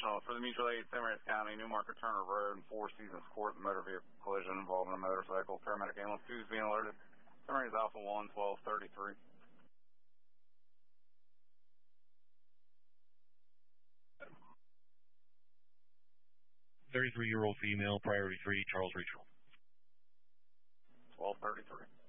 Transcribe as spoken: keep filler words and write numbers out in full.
additional for the mutual aid, San Marcos County, Newmarket Turner Road, and Four Seasons Court, the motor vehicle collision involving a motorcycle. Paramedic ambulance two is being alerted. San Marcos Alpha one, twelve thirty-three. thirty-three-year-old female, priority three, Charles Regional. twelve thirty-three.